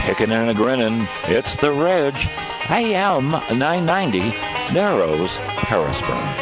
kicking and a grinning. It's the Reg. AM 990, Narrows, Harrisburg.